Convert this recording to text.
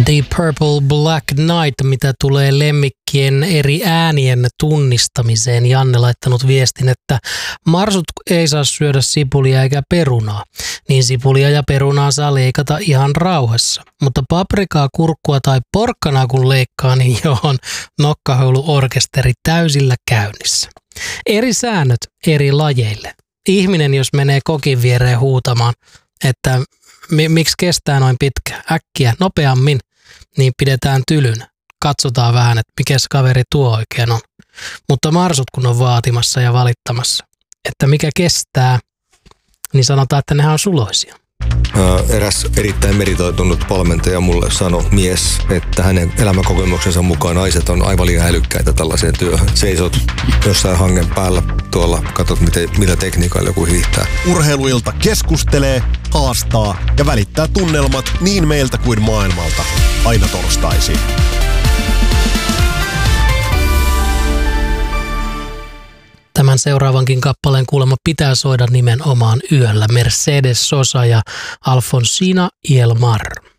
Deep Purple Black Knight, mitä tulee lemmikkien eri äänien tunnistamiseen. Janne laittanut viestin, että marsut ei saa syödä sipulia eikä perunaa. Niin sipulia ja perunaa saa leikata ihan rauhassa. Mutta paprikaa, kurkkua tai porkkanaa kun leikkaa, niin johon nokkahouluorkesteri täysillä käynnissä. Eri säännöt eri lajeille. Ihminen, jos menee kokin viereen huutamaan, että miksi kestää noin pitkä, äkkiä, nopeammin, niin pidetään tylynä. Katsotaan vähän, että mikä kaveri tuo oikein on. Mutta marsut kun on vaatimassa ja valittamassa, että mikä kestää, niin sanotaan, että nehän on suloisia. Eräs erittäin meritoitunut valmentaja mulle sanoi mies, että hänen elämänkokemuksensa mukaan naiset on aivan liian älykkäitä tällaiseen työhön. Seisot jossain hangen päällä tuolla, katsot millä tekniikalla joku hiihtää. Urheiluilta keskustelee, haastaa ja välittää tunnelmat niin meiltä kuin maailmalta. Aina torstaisin. Tämän seuraavankin kappaleen kuulemma pitää soida nimenomaan yöllä. Mercedes Sosa ja Alfonsina y el Mar.